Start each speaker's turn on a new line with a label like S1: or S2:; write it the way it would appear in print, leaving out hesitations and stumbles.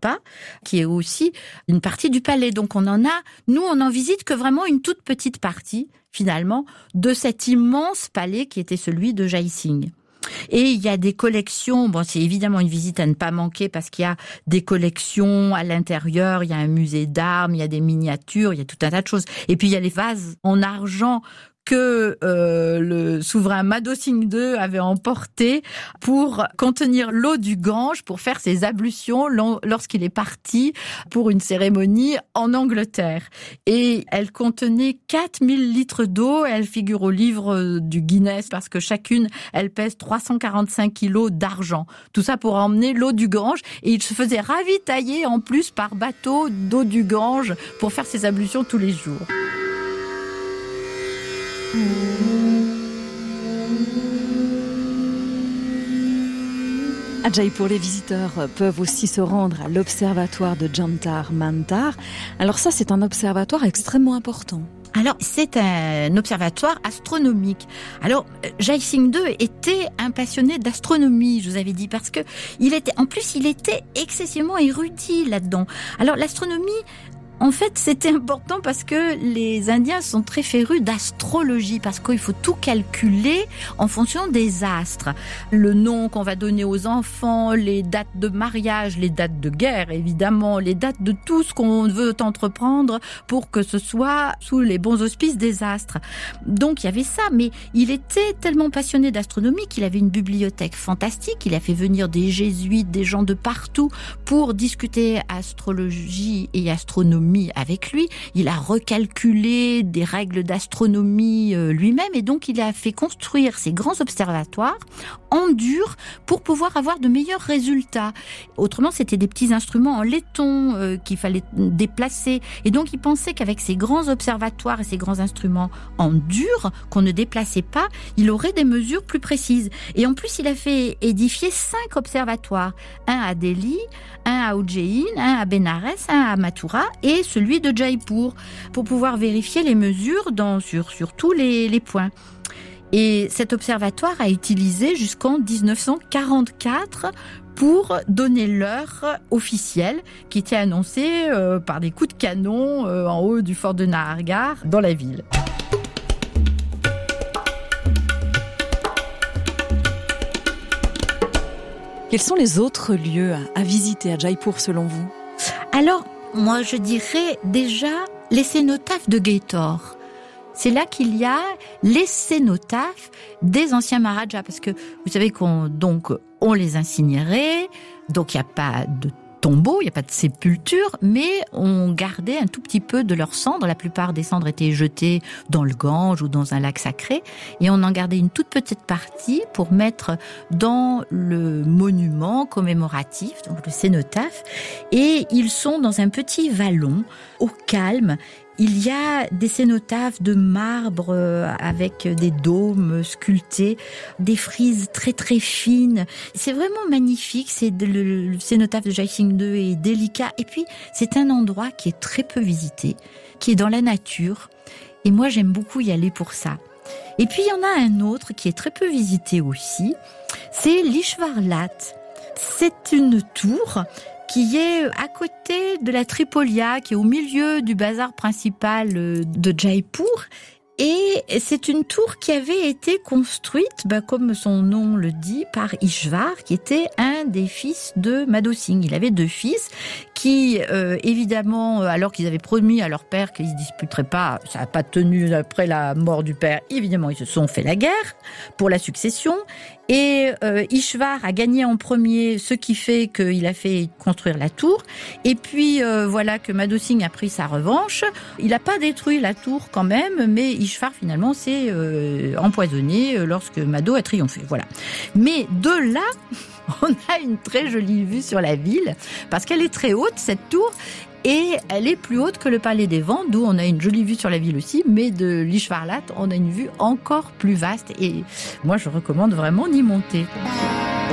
S1: Amarapa, qui est aussi une partie du palais. Donc on en visite que vraiment une toute petite partie, finalement, de cet immense palais qui était celui de Jai Singh. Et il y a des collections, c'est évidemment une visite à ne pas manquer parce qu'il y a des collections à l'intérieur, il y a un musée d'armes, il y a des miniatures, il y a tout un tas de choses. Et puis il y a les vases en argent que le souverain Mado Singh II avait emporté pour contenir l'eau du Gange, pour faire ses ablutions lorsqu'il est parti pour une cérémonie en Angleterre. Et elle contenait 4000 litres d'eau, elle figure au livre du Guinness parce que chacune, elle pèse 345 kilos d'argent. Tout ça pour emmener l'eau du Gange, et il se faisait ravitailler en plus par bateau d'eau du Gange pour faire ses ablutions tous les jours.
S2: À Jaipur, les visiteurs peuvent aussi se rendre à l'observatoire de Jantar Mantar. Alors ça, c'est un observatoire extrêmement important.
S1: Alors, c'est un observatoire astronomique. Alors, Jai Singh II était un passionné d'astronomie, je vous avais dit, parce que il était excessivement érudit là-dedans. Alors, l'astronomie, en fait, c'était important parce que les Indiens sont très férus d'astrologie, parce qu'il faut tout calculer en fonction des astres. Le nom qu'on va donner aux enfants, les dates de mariage, les dates de guerre, évidemment, les dates de tout ce qu'on veut entreprendre pour que ce soit sous les bons auspices des astres. Donc, il y avait ça, mais il était tellement passionné d'astronomie qu'il avait une bibliothèque fantastique. Il a fait venir des jésuites, des gens de partout pour discuter astrologie et astronomie avec lui. Il a recalculé des règles d'astronomie lui-même, et donc il a fait construire ces grands observatoires en dur pour pouvoir avoir de meilleurs résultats. Autrement, c'était des petits instruments en laiton qu'il fallait déplacer, et donc il pensait qu'avec ces grands observatoires et ces grands instruments en dur qu'on ne déplaçait pas, il aurait des mesures plus précises. Et en plus, il a fait édifier 5 observatoires, un à Delhi, un à Ujjain, un à Bénarès, un à Mathura et celui de Jaipur, pour pouvoir vérifier les mesures sur tous les points. Et cet observatoire a utilisé jusqu'en 1944 pour donner l'heure officielle qui était annoncée par des coups de canon en haut du fort de Nahargarh dans la ville.
S2: Quels sont les autres lieux à visiter à Jaipur selon vous ?
S1: Alors, moi je dirais déjà les cénotaphes de Gator. C'est là qu'il y a les cénotaphes des anciens Maharajas, parce que vous savez qu'on les incinérait, donc il n'y a pas de tombeau, il n'y a pas de sépulture, mais on gardait un tout petit peu de leurs cendres. La plupart des cendres étaient jetées dans le Gange ou dans un lac sacré, et on en gardait une toute petite partie pour mettre dans le monument commémoratif, donc le cénotaphe, et ils sont dans un petit vallon au calme. Il y a des cénotaphes de marbre avec des dômes sculptés, des frises très très fines. C'est vraiment magnifique. Le cénotaphe de Jai Singh II est délicat. Et puis, c'est un endroit qui est très peu visité, qui est dans la nature. Et moi, j'aime beaucoup y aller pour ça. Et puis, il y en a un autre qui est très peu visité aussi. C'est l'Ishvarlat. C'est une tour qui est à côté de la Tripolia, qui est au milieu du bazar principal de Jaipur. Et c'est une tour qui avait été construite, comme son nom le dit, par Ishvar, qui était un des fils de Mado Singh. Il avait 2 fils qui, évidemment, alors qu'ils avaient promis à leur père qu'ils ne se disputeraient pas, ça n'a pas tenu après la mort du père. Évidemment, ils se sont fait la guerre pour la succession. Et Ishvar a gagné en premier, ce qui fait qu'il a fait construire la tour. Et puis voilà que Mado Singh a pris sa revanche. Il n'a pas détruit la tour quand même, mais Ishvar finalement s'est empoisonné lorsque Mado a triomphé. Voilà. Mais de là, on a une très jolie vue sur la ville, parce qu'elle est très haute, cette tour. Et elle est plus haute que le Palais des Vents, d'où on a une jolie vue sur la ville aussi, mais de l'Ishvarlat, on a une vue encore plus vaste. Et moi, je recommande vraiment d'y monter.